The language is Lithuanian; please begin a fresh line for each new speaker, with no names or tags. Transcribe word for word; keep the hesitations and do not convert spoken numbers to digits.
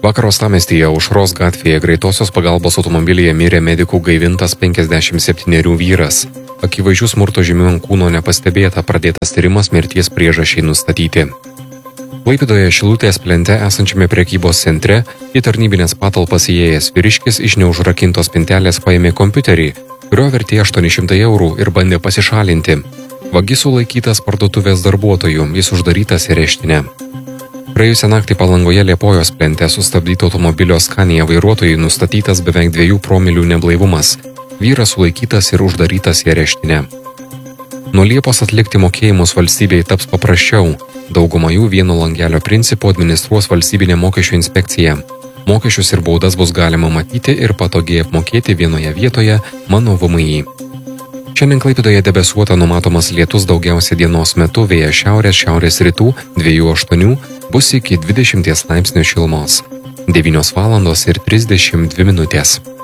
Vakar uostamiestyje Aušros gatvėje greitosios pagalbos automobilyje mirė medikų gaivintas penkiasdešimt septynerių vyras. Akivaizdžių smurto žymių ant kūno nepastebėta, pradėtas tyrimas mirties priežasčiai nustatyti. Klaipėdoje Šilutės plente esančiame prekybos centre į tarnybinės patalpas įėjęs vyriškis iš neužrakintos spintelės paėmė kompiuterį, kurio vertė aštuoni šimtai eurų ir bandė pasišalinti. Vagis sulaikytas parduotuvės darbuotojų, jis uždarytas į areštinę. Praėjusią naktį Palangoje Liepojos plente sustabdyto automobilio Scania vairuotojui nustatytas beveik dviejų promilių neblaivumas. Vyras sulaikytas ir uždarytas į areštinę. Nuo Liepos atlikti mokėjimus valstybei taps paprasčiau. Dauguma jų vieno langelio principu administruos valstybinė mokesčių inspekcija. Mokesčius ir baudas bus galima matyti ir patogiai apmokėti vienoje vietoje Mano V M I. Šiandien Klaipėdoje debesuota, numatomas lietus, daugiausia dienos metu, vėjas šiaurės šiaurės rytų dviejų aštuonių, bus iki dvidešimties laipsnių šilumos. devynios valandos ir trisdešimt dvi minutės.